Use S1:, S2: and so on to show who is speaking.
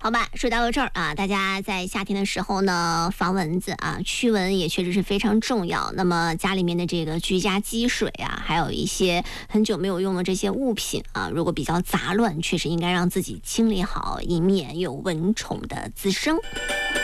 S1: 好吧，说到这儿啊，大家在夏天的时候呢，防蚊子啊，驱蚊也确实是非常重要。那么家里面的这个居家积水啊，还有一些很久没有用的这些物品啊，如果比较杂乱，确实应该让自己清理好，以免有蚊虫的滋生。